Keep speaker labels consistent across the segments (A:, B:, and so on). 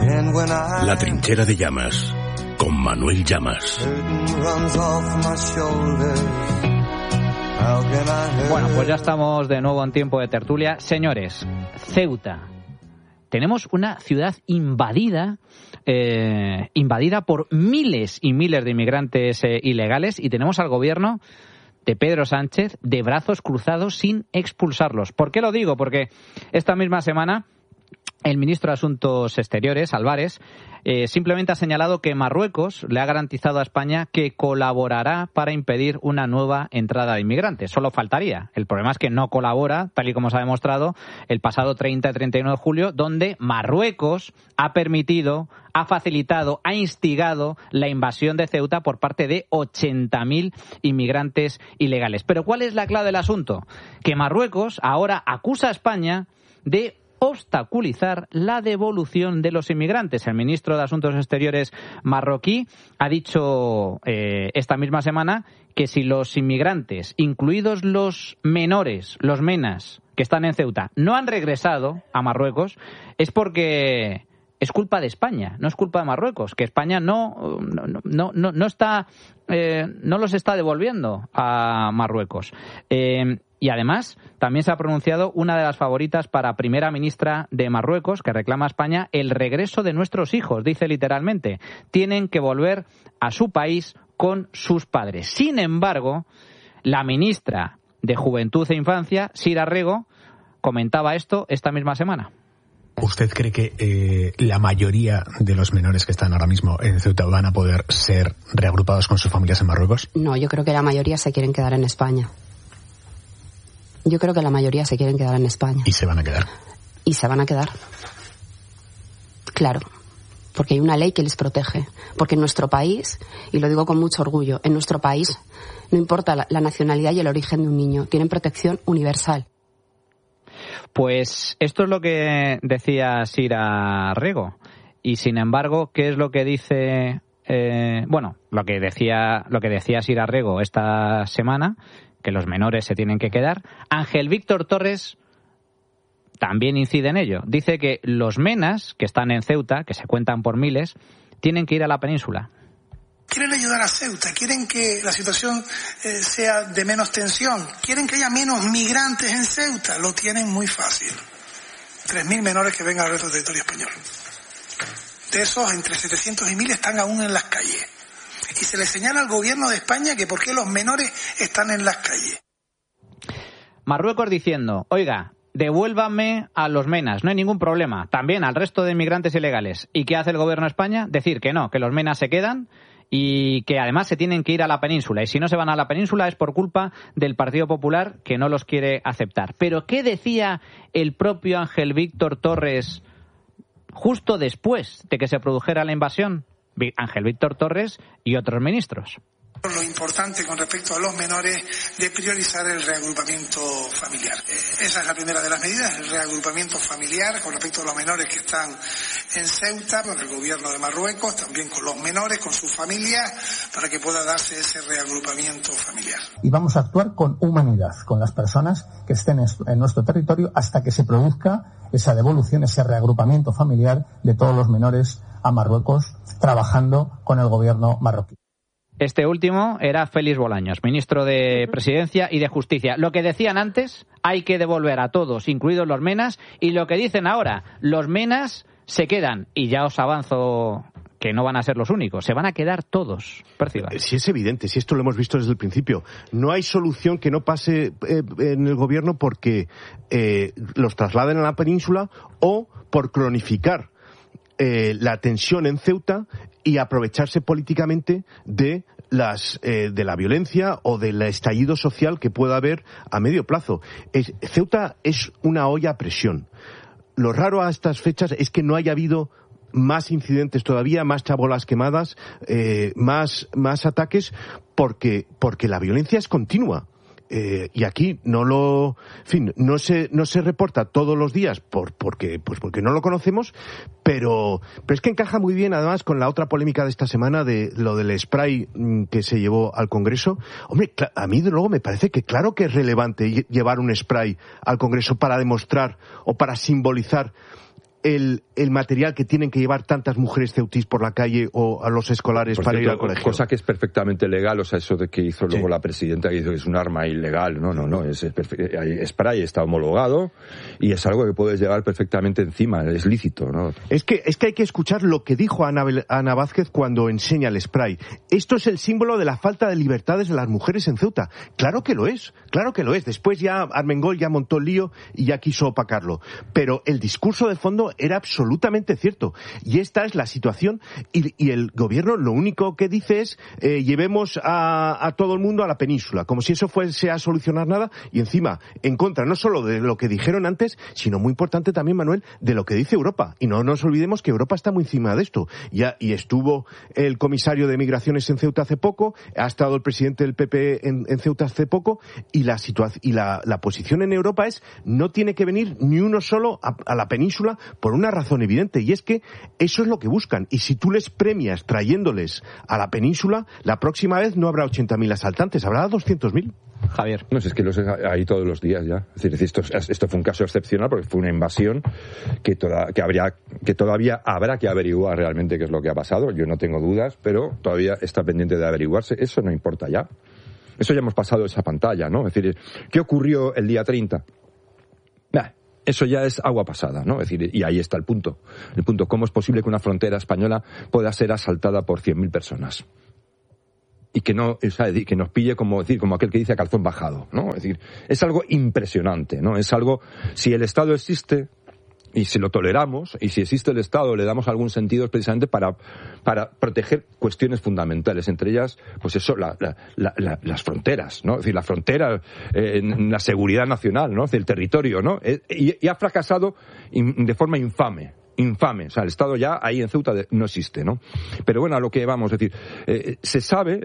A: La trinchera de Llamas, con Manuel Llamas.
B: Bueno, pues ya estamos de nuevo en tiempo de tertulia. Señores, Ceuta. Tenemos una ciudad invadida por miles y miles de inmigrantes ilegales, y tenemos al gobierno de Pedro Sánchez de brazos cruzados sin expulsarlos. ¿Por qué lo digo? Porque esta misma semana el ministro de Asuntos Exteriores, Álvarez, simplemente ha señalado que Marruecos le ha garantizado a España que colaborará para impedir una nueva entrada de inmigrantes. Solo faltaría. El problema es que no colabora, tal y como se ha demostrado el pasado 30 y 31 de julio, donde Marruecos ha permitido, ha facilitado, ha instigado la invasión de Ceuta por parte de 80.000 inmigrantes ilegales. Pero ¿cuál es la clave del asunto? Que Marruecos ahora acusa a España de obstaculizar la devolución de los inmigrantes. El ministro de Asuntos Exteriores marroquí ha dicho esta misma semana que si los inmigrantes, incluidos los menores, los menas, que están en Ceuta, no han regresado a Marruecos, es porque es culpa de España, no es culpa de Marruecos, que España no los está devolviendo a Marruecos. Y además, también se ha pronunciado una de las favoritas para primera ministra de Marruecos, que reclama a España el regreso de nuestros hijos, dice literalmente. Tienen que volver a su país con sus padres. Sin embargo, la ministra de Juventud e Infancia, Sira Rego, comentaba esto esta misma semana.
C: ¿Usted cree que la mayoría de los menores que están ahora mismo en Ceuta van a poder ser reagrupados con sus familias en Marruecos?
D: No, yo creo que la mayoría se quieren quedar en España. Yo creo que la mayoría se quieren quedar en España.
C: ¿Y se van a quedar?
D: Y se van a quedar. Claro, porque hay una ley que les protege. Porque en nuestro país, y lo digo con mucho orgullo, en nuestro país no importa la nacionalidad y el origen de un niño, tienen protección universal.
B: Pues esto es lo que decía Sira Rego. Y sin embargo, ¿qué es lo que dice? Lo que decía Sira Rego esta semana, que los menores se tienen que quedar. Ángel Víctor Torres también incide en ello. Dice que los menas que están en Ceuta, que se cuentan por miles, tienen que ir a la península.
E: Quieren ayudar a Ceuta, quieren que la situación sea de menos tensión, quieren que haya menos migrantes en Ceuta. Lo tienen muy fácil. 3.000 menores que vengan al resto del territorio español. De esos, entre 700 y 1.000 están aún en las calles. Y se le señala al gobierno de España que por qué los menores están en las calles.
B: Marruecos diciendo, oiga, devuélvanme a los menas, no hay ningún problema. También al resto de inmigrantes ilegales. ¿Y qué hace el gobierno de España? Decir que no, que los menas se quedan y que además se tienen que ir a la península. Y si no se van a la península es por culpa del Partido Popular, que no los quiere aceptar. Pero ¿qué decía el propio Ángel Víctor Torres justo después de que se produjera la invasión? Ángel Víctor Torres y otros ministros.
E: Lo importante con respecto a los menores de priorizar el reagrupamiento familiar. Esa es la primera de las medidas, el reagrupamiento familiar con respecto a los menores que están en Ceuta, con el gobierno de Marruecos, también con los menores, con sus familias, para que pueda darse ese reagrupamiento familiar.
F: Y vamos a actuar con humanidad, con las personas que estén en nuestro territorio hasta que se produzca esa devolución, ese reagrupamiento familiar de todos los menores a Marruecos, trabajando con el gobierno marroquí.
B: Este último era Félix Bolaños, ministro de Presidencia y de Justicia. Lo que decían antes, hay que devolver a todos, incluidos los menas, y lo que dicen ahora, los menas se quedan. Y ya os avanzo que no van a ser los únicos, se van a quedar todos. Perciba.
G: Sí, es evidente, si esto lo hemos visto desde el principio. No hay solución que no pase en el gobierno porque los trasladen a la península o por cronificar la tensión en Ceuta y aprovecharse políticamente de la violencia o del estallido social que pueda haber a medio plazo. Ceuta es una olla a presión. Lo raro a estas fechas es que no haya habido más incidentes todavía, más chabolas quemadas, más ataques, porque la violencia es continua. Y aquí no se reporta todos los días porque no lo conocemos, pero es que encaja muy bien además con la otra polémica de esta semana de lo del spray que se llevó al Congreso. Hombre, a mí de luego me parece que claro que es relevante llevar un spray al Congreso para demostrar o para simbolizar el material que tienen que llevar tantas mujeres ceutís por la calle o a los escolares para ir al colegio.
H: Cosa que es perfectamente legal, o sea, eso de que hizo luego la presidenta, que hizo que es un arma ilegal, no, es spray, está homologado y es algo que puedes llevar perfectamente encima, es lícito, ¿no?
G: Es que hay que escuchar lo que dijo Ana Vázquez cuando enseña el spray. Esto es el símbolo de la falta de libertades de las mujeres en Ceuta. Claro que lo es. Después ya Armengol ya montó el lío y ya quiso opacarlo. Pero el discurso de fondo era absolutamente cierto. Y esta es la situación. Y el gobierno lo único que dice es llevemos a todo el mundo a la península. Como si eso fuese a solucionar nada. Y encima, en contra no solo de lo que dijeron antes, sino muy importante también, Manuel, de lo que dice Europa. Y no nos olvidemos que Europa está muy encima de esto. Y estuvo el comisario de Migraciones en Ceuta hace poco, ha estado el presidente del PP en Ceuta hace poco, y la posición en Europa es no tiene que venir ni uno solo a la península por una razón evidente, y es que eso es lo que buscan. Y si tú les premias trayéndoles a la península, la próxima vez no habrá 80.000 asaltantes, habrá 200.000.
B: Javier.
H: No, es que los hay todos los días ya. Es decir, esto fue un caso excepcional porque fue una invasión que todavía habrá que averiguar realmente qué es lo que ha pasado. Yo no tengo dudas, pero todavía está pendiente de averiguarse. Eso no importa ya. Eso ya hemos pasado esa pantalla, ¿no? Es decir, ¿qué ocurrió el día 30? Eso ya es agua pasada, ¿no? Es decir, y ahí está el punto. ¿Cómo es posible que una frontera española pueda ser asaltada por 100.000 personas? Y que no, o sea, que nos pille como aquel que dice a calzón bajado, ¿no? Es decir, es algo impresionante, ¿no? Es algo, si el Estado existe, y si lo toleramos, y si existe el Estado, le damos algún sentido precisamente para proteger cuestiones fundamentales, entre ellas, pues eso, las fronteras, ¿no? Es decir, la frontera, la seguridad nacional, ¿no? Es decir, el territorio, ¿no? Y ha fracasado de forma infame. O sea, el Estado ya ahí en Ceuta no existe, ¿no? Pero bueno, a lo que vamos, es decir, se sabe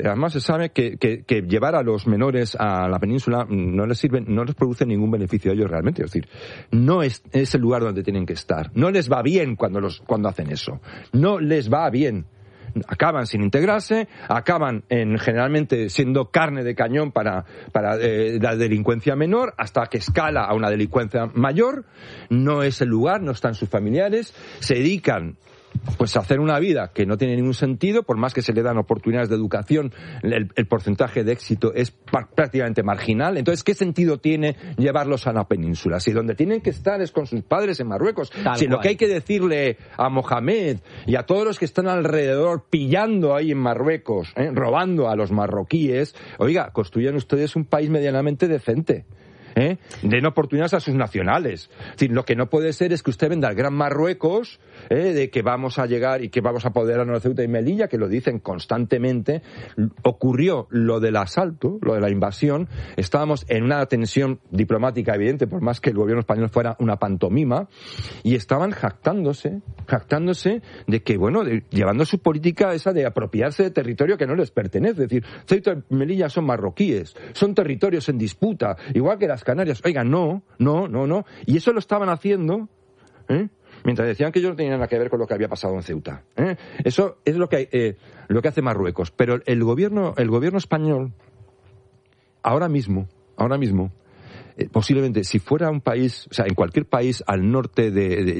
H: que llevar a los menores a la península no les produce ningún beneficio a ellos realmente, es decir, no es el lugar donde tienen que estar, no les va bien cuando hacen eso, no les va bien. Acaban sin integrarse, acaban generalmente siendo carne de cañón para la delincuencia menor, hasta que escala a una delincuencia mayor. No es el lugar, no están sus familiares, se dedican pues a hacer una vida que no tiene ningún sentido, por más que se le dan oportunidades de educación, el porcentaje de éxito es prácticamente marginal. Entonces, ¿qué sentido tiene llevarlos a la península? Si donde tienen que estar es con sus padres en Marruecos, lo que hay que decirle a Mohamed y a todos los que están alrededor pillando ahí en Marruecos, robando a los marroquíes, oiga, construyan ustedes un país medianamente decente. Den oportunidades a sus nacionales. Es decir, lo que no puede ser es que usted venda al Gran Marruecos, de que vamos a llegar y que vamos a apoderarnos de Ceuta y Melilla, que lo dicen constantemente. Ocurrió lo del asalto, lo de la invasión, estábamos en una tensión diplomática evidente, por más que el gobierno español fuera una pantomima, y estaban jactándose de que, bueno, llevando su política esa de apropiarse de territorio que no les pertenece. Es decir, Ceuta y Melilla son marroquíes, son territorios en disputa, igual que las Canarias. Oiga, no. Y eso lo estaban haciendo, mientras decían que ellos no tenían nada que ver con lo que había pasado en Ceuta. Eso es lo que hace Marruecos. Pero el gobierno español, ahora mismo, posiblemente, si fuera un país, o sea, en cualquier país al norte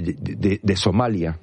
H: de Somalia,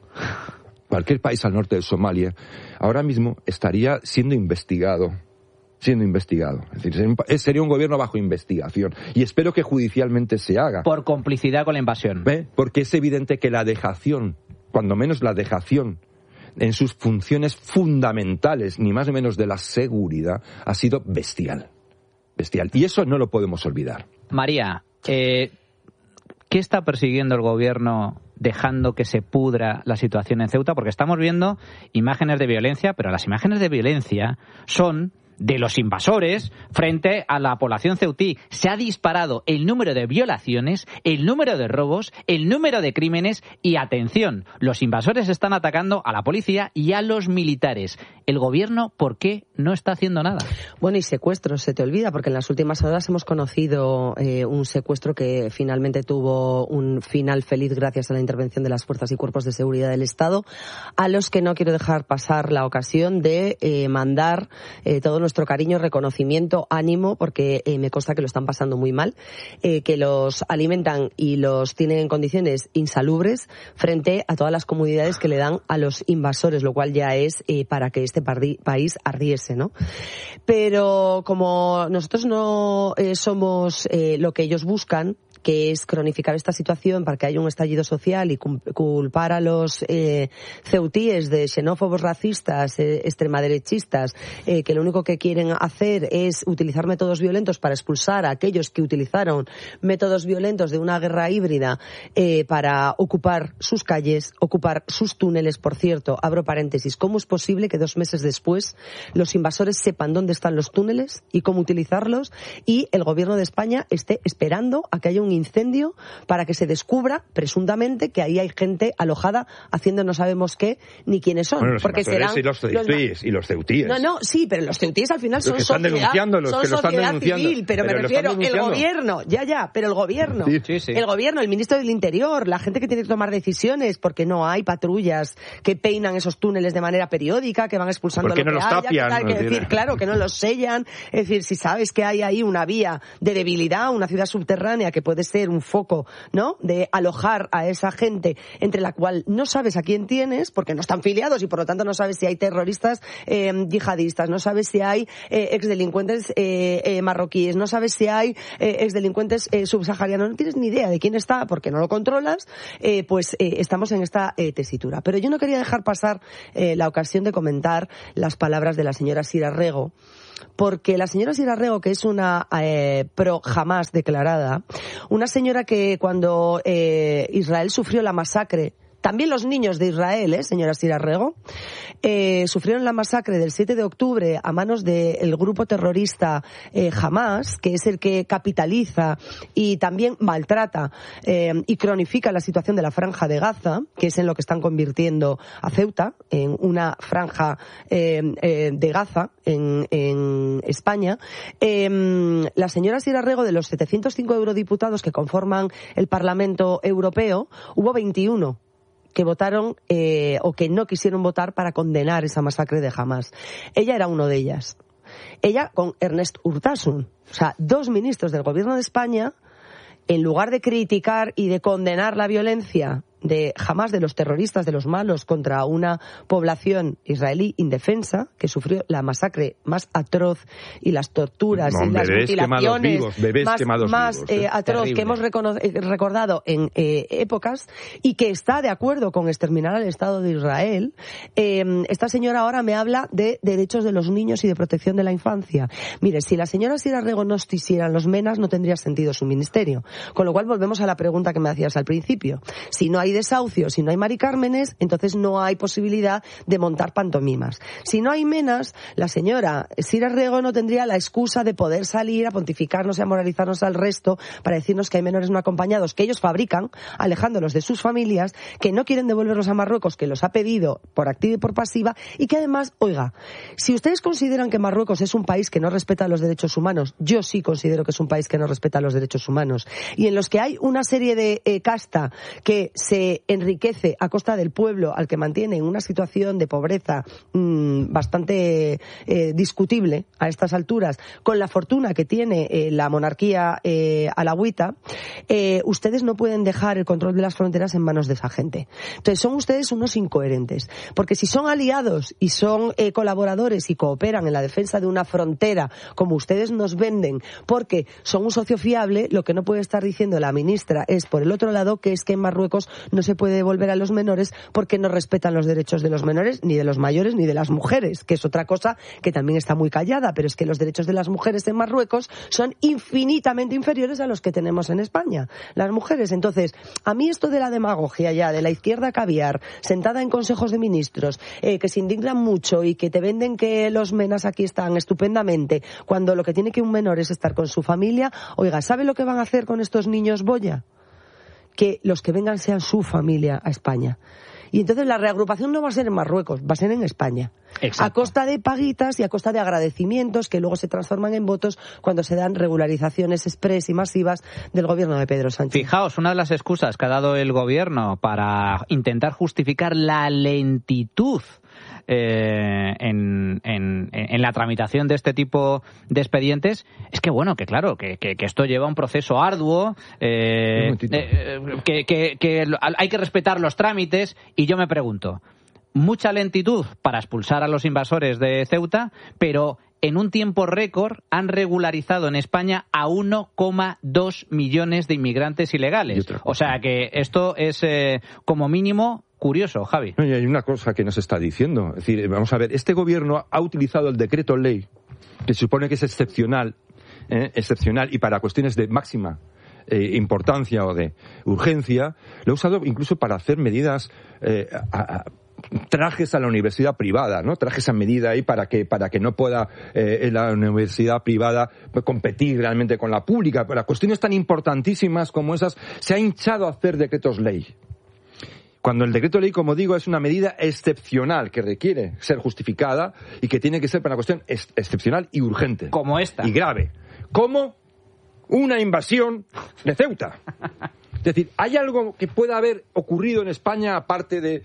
H: ahora mismo estaría siendo investigado. Es decir, sería un gobierno bajo investigación. Y espero que judicialmente se haga.
B: Por complicidad con la invasión.
H: Porque es evidente que la dejación, cuando menos la dejación en sus funciones fundamentales, ni más ni menos de la seguridad, ha sido bestial. Y eso no lo podemos olvidar.
B: María, ¿qué está persiguiendo el gobierno dejando que se pudra la situación en Ceuta? Porque estamos viendo imágenes de violencia, pero las imágenes de violencia son de los invasores frente a la población ceutí. Se ha disparado el número de violaciones, el número de robos, el número de crímenes y, atención, los invasores están atacando a la policía y a los militares. ¿El gobierno por qué no está haciendo nada?
I: Bueno, y secuestros, se te olvida, porque en las últimas horas hemos conocido un secuestro que finalmente tuvo un final feliz gracias a la intervención de las fuerzas y cuerpos de seguridad del Estado, a los que no quiero dejar pasar la ocasión de mandar todos nuestro cariño, reconocimiento, ánimo, porque me consta que lo están pasando muy mal, que los alimentan y los tienen en condiciones insalubres frente a todas las comodidades que le dan a los invasores, lo cual ya es para que este país ardiese, ¿no? Pero como nosotros no somos lo que ellos buscan, que es cronificar esta situación para que haya un estallido social y culpar a los ceutíes de xenófobos, racistas, extremaderechistas, que lo único que quieren hacer es utilizar métodos violentos para expulsar a aquellos que utilizaron métodos violentos de una guerra híbrida para ocupar sus calles, ocupar sus túneles. Por cierto, abro paréntesis, ¿cómo es posible que 2 meses después los invasores sepan dónde están los túneles y cómo utilizarlos y el gobierno de España esté esperando a que haya un incendio para que se descubra, presuntamente, que ahí hay gente alojada haciendo no sabemos qué ni quiénes son?
H: Bueno, los
I: porque serán
H: y los ceutíes.
I: No, sí, pero los ceutíes al final son sociedad civil, pero me refiero, el gobierno, pero el gobierno, sí. El gobierno, el ministro del Interior, la gente que tiene que tomar decisiones, porque no hay patrullas que peinan esos túneles de manera periódica, que van expulsando lo que haya, que decir, claro, que no los sellan, es decir, si sabes que hay ahí una vía de debilidad, una ciudad subterránea que puede ser un foco, ¿no?, de alojar a esa gente entre la cual no sabes a quién tienes, porque no están filiados y por lo tanto no sabes si hay terroristas yihadistas, no sabes si hay exdelincuentes marroquíes, no sabes si hay exdelincuentes subsaharianos, no tienes ni idea de quién está porque no lo controlas, estamos en esta tesitura. Pero yo no quería dejar pasar la ocasión de comentar las palabras de la señora Sira Rego, porque la señora Sira Rego, que es una pro Hamás declarada, una señora que cuando Israel sufrió la masacre, también los niños de Israel, señora Sira Rego, sufrieron la masacre del 7 de octubre a manos del grupo terrorista Hamás, que es el que capitaliza y también maltrata y cronifica la situación de la Franja de Gaza, que es en lo que están convirtiendo a Ceuta, en una franja de Gaza en España. La señora Sira Rego, de los 705 eurodiputados que conforman el Parlamento Europeo, hubo 21 que votaron o que no quisieron votar para condenar esa masacre de Hamás. Ella era uno de ellas. Ella con Ernest Urtasun. O sea, 2 ministros del gobierno de España, en lugar de criticar y de condenar la violencia de Hamás, de los terroristas, de los malos, contra una población israelí indefensa que sufrió la masacre más atroz y las torturas y las mutilaciones más atroz terrible que hemos recordado en épocas, y que está de acuerdo con exterminar al Estado de Israel. Esta señora ahora me habla de derechos de los niños y de protección de la infancia. Mire, si la señora Sira Rego no existieran los MENAs, no tendría sentido su ministerio. Con lo cual volvemos a la pregunta que me hacías al principio. Si no hay desahucios, si no hay Mari Cármenes, entonces no hay posibilidad de montar pantomimas. Si no hay menas, la señora Sira Rego no tendría la excusa de poder salir a pontificarnos y a moralizarnos al resto para decirnos que hay menores no acompañados que ellos fabrican, alejándolos de sus familias, que no quieren devolverlos a Marruecos, que los ha pedido por activa y por pasiva, y que además, oiga, si ustedes consideran que Marruecos es un país que no respeta los derechos humanos, yo sí considero que es un país que no respeta los derechos humanos, y en los que hay una serie de casta que se enriquece a costa del pueblo al que mantiene en una situación de pobreza bastante discutible a estas alturas, con la fortuna que tiene la monarquía alauita, ustedes no pueden dejar el control de las fronteras en manos de esa gente. Entonces son ustedes unos incoherentes, porque si son aliados y son colaboradores y cooperan en la defensa de una frontera como ustedes nos venden, porque son un socio fiable, lo que no puede estar diciendo la ministra es, por el otro lado, que es que en Marruecos no se puede devolver a los menores porque no respetan los derechos de los menores, ni de los mayores, ni de las mujeres, que es otra cosa que también está muy callada, pero es que los derechos de las mujeres en Marruecos son infinitamente inferiores a los que tenemos en España, las mujeres. Entonces, a mí esto de la demagogia ya, de la izquierda caviar, sentada en consejos de ministros, que se indignan mucho y que te venden que los menas aquí están estupendamente, cuando lo que tiene que un menor es estar con su familia, oiga, ¿sabe lo que van a hacer con estos niños boya? Que los que vengan sean su familia a España. Y entonces la reagrupación no va a ser en Marruecos, va a ser en España. Exacto. A costa de paguitas y a costa de agradecimientos que luego se transforman en votos cuando se dan regularizaciones express y masivas del gobierno de Pedro Sánchez.
B: Fijaos, una de las excusas que ha dado el gobierno para intentar justificar la lentitud en la tramitación de este tipo de expedientes es que, bueno, que claro, que esto lleva un proceso arduo, que hay que respetar los trámites, y yo me pregunto, mucha lentitud para expulsar a los invasores de Ceuta, pero en un tiempo récord han regularizado en España a 1,2 millones de inmigrantes ilegales. O sea que esto es como mínimo curioso, Javi.
H: No, y hay una cosa que nos está diciendo. Es decir, vamos a ver, este gobierno ha utilizado el decreto ley, que se supone que es excepcional y para cuestiones de máxima importancia o de urgencia, lo ha usado incluso para hacer medidas trajes a la universidad privada, ¿no? Trajes a medida ahí para que no pueda la universidad privada competir realmente con la pública. Para cuestiones tan importantísimas como esas, se ha hinchado a hacer decretos ley. Cuando el decreto ley, como digo, es una medida excepcional que requiere ser justificada y que tiene que ser para una cuestión excepcional y urgente.
B: Como esta.
H: Y grave. Como una invasión de Ceuta. Es decir, ¿hay algo que pueda haber ocurrido en España aparte de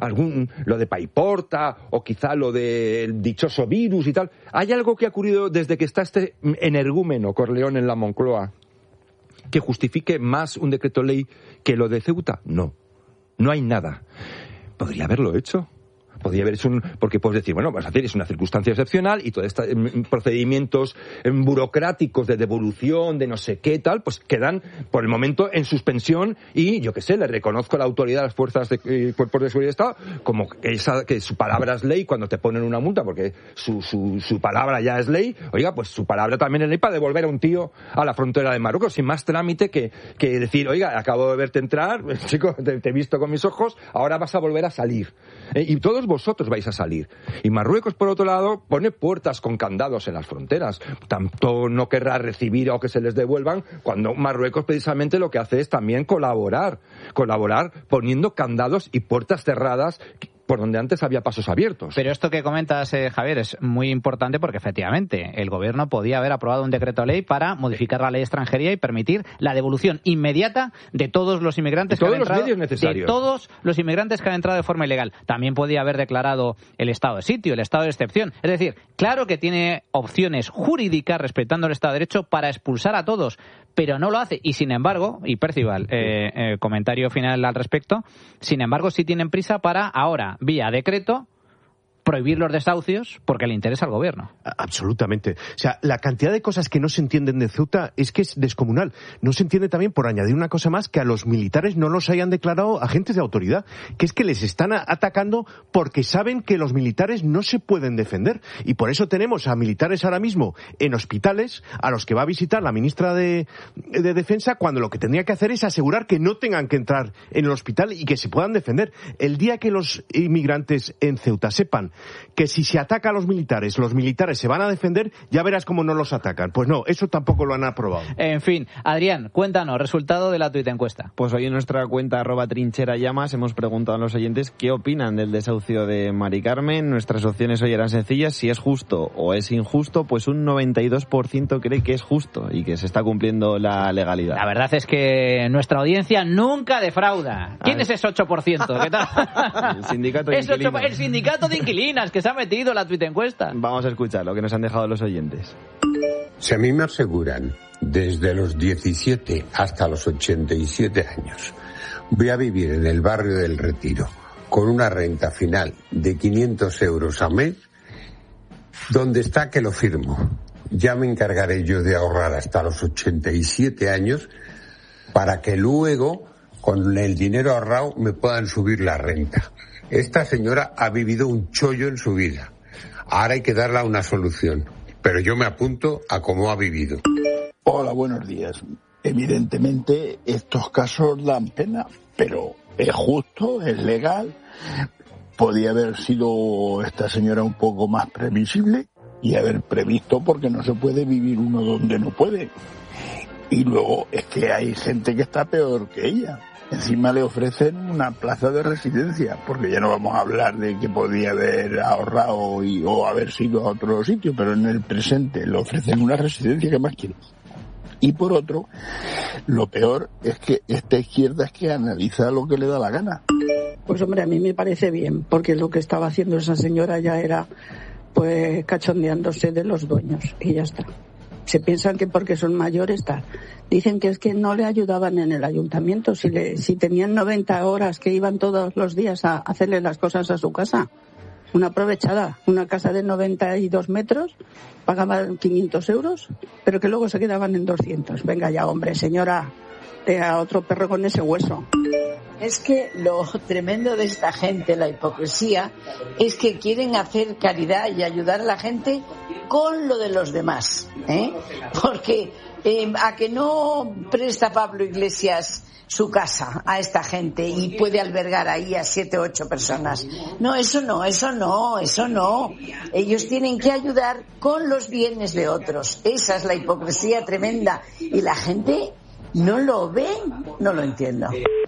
H: lo de Paiporta o quizá lo del dichoso virus y tal? ¿Hay algo que ha ocurrido desde que está este energúmeno Corleone en la Moncloa que justifique más un decreto ley que lo de Ceuta? No hay nada. ¿Podría haberlo hecho? Podría haber hecho porque puedes decir, bueno, es una circunstancia excepcional y todos estos procedimientos burocráticos de devolución, de no sé qué tal, pues quedan por el momento en suspensión y, yo qué sé, le reconozco a la autoridad de las fuerzas de cuerpos de seguridad de Estado como que su palabra es ley cuando te ponen una multa, porque su palabra ya es ley. Oiga, pues su palabra también es ley para devolver a un tío a la frontera de Marruecos sin más trámite que decir, oiga, acabo de verte entrar, chico, te he visto con mis ojos, ahora vas a volver a salir. Y todos vosotros vais a salir. Y Marruecos, por otro lado, pone puertas con candados en las fronteras. Tanto no querrá recibir o que se les devuelvan, cuando Marruecos precisamente lo que hace es también colaborar poniendo candados y puertas cerradas por donde antes había pasos abiertos.
B: Pero esto que comentas, Javier, es muy importante porque efectivamente el gobierno podía haber aprobado un decreto ley para modificar la ley de extranjería y permitir la devolución inmediata de todos los inmigrantes que han entrado, de todos los inmigrantes que han entrado de forma ilegal. También podía haber declarado el estado de sitio, el estado de excepción. Es decir, claro que tiene opciones jurídicas respetando el Estado de Derecho para expulsar a todos, pero no lo hace. Y sin embargo, y Percival, comentario final al respecto, sin embargo sí tienen prisa para ahora, vía decreto, prohibir los desahucios porque le interesa al gobierno.
G: Absolutamente. O sea, la cantidad de cosas que no se entienden de Ceuta es que es descomunal. No se entiende también, por añadir una cosa más, que a los militares no los hayan declarado agentes de autoridad, que es que les están atacando porque saben que los militares no se pueden defender. Y por eso tenemos a militares ahora mismo en hospitales a los que va a visitar la ministra de Defensa, cuando lo que tendría que hacer es asegurar que no tengan que entrar en el hospital y que se puedan defender. El día que los inmigrantes en Ceuta sepan que si se ataca a los militares se van a defender, ya verás cómo no los atacan. Pues no, eso tampoco lo han aprobado.
B: En fin, Adrián, cuéntanos, resultado de la tuita encuesta.
J: Pues hoy en nuestra cuenta @trincherallamas hemos preguntado a los oyentes qué opinan del desahucio de Mari Carmen. Nuestras opciones hoy eran sencillas: si es justo o es injusto. Pues un 92% cree que es justo y que se está cumpliendo la legalidad.
B: La verdad es que nuestra audiencia nunca defrauda. ¿Quién es ese 8%? ¿Qué tal?
J: El sindicato de inquilinos.
B: El sindicato de inquilinos que se ha metido en la tuita encuesta.
J: Vamos a escuchar lo que nos han dejado los oyentes.
K: Si a mí me aseguran desde los 17 hasta los 87 años, voy a vivir en el barrio del Retiro con una renta final de 500 euros a mes, ¿dónde está que lo firmo? Ya me encargaré yo de ahorrar hasta los 87 años para que luego, con el dinero ahorrado, me puedan subir la renta. Esta señora ha vivido un chollo en su vida. Ahora hay que darle una solución. Pero yo me apunto a cómo ha vivido.
L: Hola, buenos días. Evidentemente estos casos dan pena, pero es justo, es legal. Podía haber sido esta señora un poco más previsible y haber previsto, porque no se puede vivir uno donde no puede. Y luego es que hay gente que está peor que ella. Encima le ofrecen una plaza de residencia, porque ya no vamos a hablar de que podía haber ahorrado o haber sido a otro sitio, pero en el presente le ofrecen una residencia. ¿Qué más quieres? Y por otro, lo peor es que esta izquierda es que analiza lo que le da la gana.
M: Pues hombre, a mí me parece bien, porque lo que estaba haciendo esa señora ya era pues cachondeándose de los dueños y ya está. Se piensan que porque son mayores tal. Dicen que es que no le ayudaban en el ayuntamiento, si tenían 90 horas que iban todos los días a hacerle las cosas a su casa. Una aprovechada, una casa de 92 metros, pagaban 500 euros, pero que luego se quedaban en 200. Venga ya, hombre, señora, a otro perro con ese hueso.
N: Es que lo tremendo de esta gente, la hipocresía, es que quieren hacer caridad y ayudar a la gente con lo de los demás, ¿eh? Porque a que no presta Pablo Iglesias su casa a esta gente y puede albergar ahí a 7 o 8 personas. No, eso no. Ellos tienen que ayudar con los bienes de otros. Esa es la hipocresía tremenda. Y la gente no lo ve, no lo entiendo.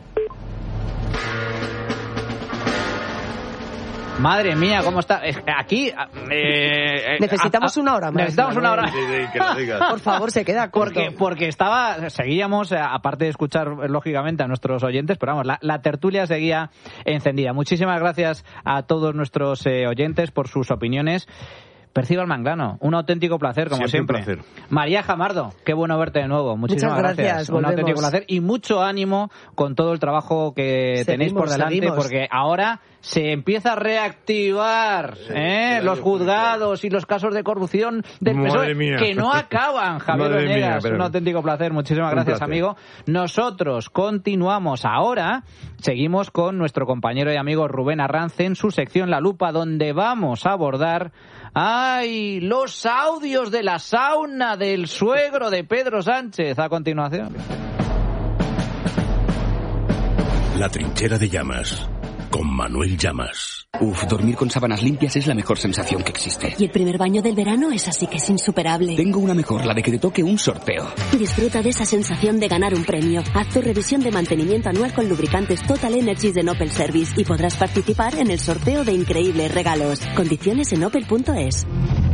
B: Madre mía, ¿cómo está? Aquí...
I: necesitamos una hora más.
B: Necesitamos una hora.
G: Que lo digas.
I: Por favor, se queda corto.
B: Porque seguíamos, aparte de escuchar, lógicamente, a nuestros oyentes, pero vamos, la tertulia seguía encendida. Muchísimas gracias a todos nuestros oyentes por sus opiniones. Percival Manglano, un auténtico placer, como siempre.
G: Un placer.
B: María Jamardo, qué bueno verte de nuevo. Muchísimas gracias. Un auténtico placer y mucho ánimo con todo el trabajo que tenéis por delante, porque ahora se empieza a reactivar los juzgados y los casos de corrupción del PSOE, que no acaban. Javier Venegas, un auténtico placer. Muchísimas gracias, amigo. Nosotros continuamos ahora. Seguimos con nuestro compañero y amigo Rubén Arrance en su sección La Lupa, donde vamos a abordar los audios de la sauna del suegro de Pedro Sánchez. A continuación.
A: La trinchera de Llamas, con Manuel Llamas.
O: Dormir con sábanas limpias es la mejor sensación que existe.
P: Y el primer baño del verano es así que es insuperable.
O: Tengo una mejor, la de que te toque un sorteo.
P: Disfruta de esa sensación de ganar un premio. Haz tu revisión de mantenimiento anual con lubricantes Total Energies de Opel Service y podrás participar en el sorteo de increíbles regalos. Condiciones en opel.es.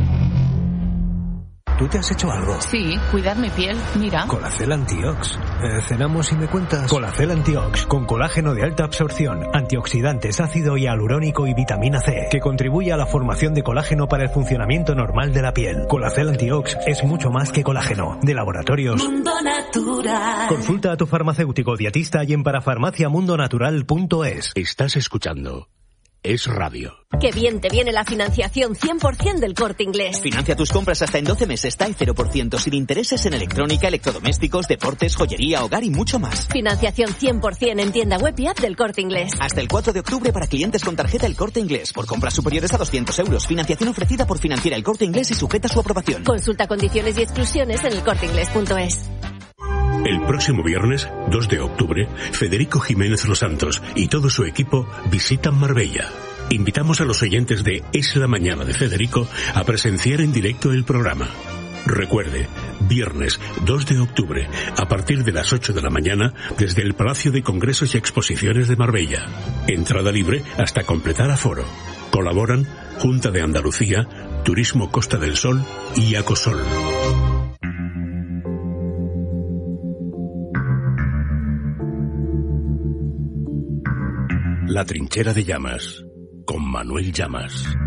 C: ¿Tú te has hecho algo?
Q: Sí, cuidar mi piel, mira.
C: Colacel Antiox. ¿Cenamos y me cuentas? Colacel Antiox, con colágeno de alta absorción, antioxidantes, ácido hialurónico y vitamina C, que contribuye a la formación de colágeno para el funcionamiento normal de la piel. Colacel Antiox es mucho más que colágeno. De Laboratorios
P: Mundo Natural.
C: Consulta a tu farmacéutico dietista y en parafarmaciamundonatural.es.
A: Estás escuchando Es Radio.
P: Qué bien te viene la financiación 100% del Corte Inglés.
R: Financia tus compras hasta en 12 meses, está en 0%, sin intereses en electrónica, electrodomésticos, deportes, joyería, hogar y mucho más.
P: Financiación 100% en tienda web y app del Corte Inglés.
R: Hasta el 4 de octubre para clientes con tarjeta El Corte Inglés. Por compras superiores a 200 euros. Financiación ofrecida por Financiera El Corte Inglés y sujeta a su aprobación.
P: Consulta condiciones y exclusiones en elcorteinglés.es.
A: El próximo viernes, 2 de octubre, Federico Jiménez Los Santos y todo su equipo visitan Marbella. Invitamos a los oyentes de Es la Mañana de Federico a presenciar en directo el programa. Recuerde, viernes 2 de octubre, a partir de las 8 de la mañana, desde el Palacio de Congresos y Exposiciones de Marbella. Entrada libre hasta completar aforo. Colaboran Junta de Andalucía, Turismo Costa del Sol y Acosol. La trinchera de Llamas, con Manuel Llamas.